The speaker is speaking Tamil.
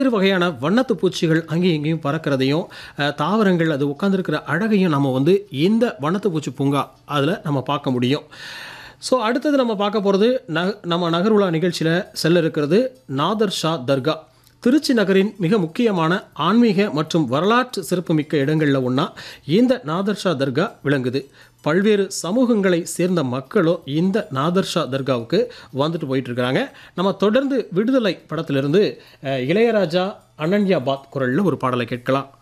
பல்வேறு வகையான வண்ணத்து பூச்சிகள் அங்கேயும் இங்கேயும் பறக்கிறதையும், தாவரங்கள் அது உட்காந்துருக்கிற அழகையும் நம்ம வந்து இந்த வண்ணத்து பூச்சி பூங்கா அதில் நம்ம பார்க்க முடியும். ஸோ அடுத்தது நம்ம பார்க்க போகிறது நம்ம நகர்வுலா நிகழ்ச்சியில் செல்ல இருக்கிறது நாதர் ஷா தர்கா. திருச்சி நகரின் மிக முக்கியமான ஆன்மீக மற்றும் வரலாற்று சிறப்புமிக்க இடங்களில் ஒன்றா இந்த நாதர் ஷா தர்கா விளங்குது. பல்வேறு சமூகங்களை சேர்ந்த மக்களும் இந்த நாதர் ஷா தர்காவுக்கு வந்துட்டு போயிட்டுருக்கிறாங்க. நம்ம தொடர்ந்து விடுதலை படத்திலிருந்து இளையராஜா அனன்யா பாத் குரலில் ஒரு பாடலை கேட்கலாம்.